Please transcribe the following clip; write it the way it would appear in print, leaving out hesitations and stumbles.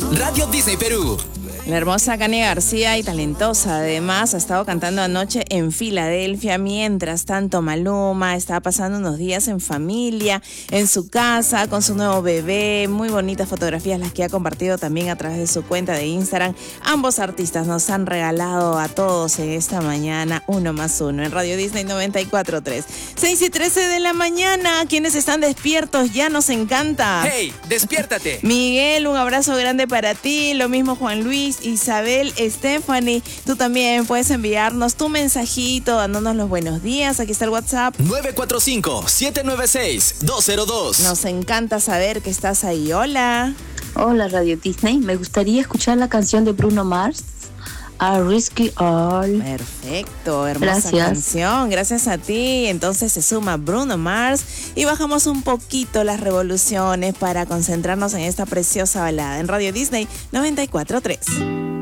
Radio Disney Perú. La hermosa Kania García y talentosa, además, ha estado cantando anoche en Filadelfia. Mientras tanto, Maluma está pasando unos días en familia, en su casa, con su nuevo bebé. Muy bonitas fotografías las que ha compartido también a través de su cuenta de Instagram. Ambos artistas nos han regalado a todos en esta mañana 1+1 en Radio Disney 94.3. 6:13 de la mañana. Quienes están despiertos, ya nos encanta. ¡Hey, despiértate! Miguel, un abrazo grande para ti. Lo mismo Juan Luis, Isabel, Stephanie. Tú también puedes enviarnos tu mensajito dándonos los buenos días. Aquí está el WhatsApp. 945-796-202. Nos encanta saber que estás ahí. Hola. Hola Radio Disney, me gustaría escuchar la canción de Bruno Mars, A Risky All. Perfecto, hermosa Gracias. canción. Gracias a ti. Entonces se suma Bruno Mars y bajamos un poquito las revoluciones para concentrarnos en esta preciosa balada en Radio Disney 94.3.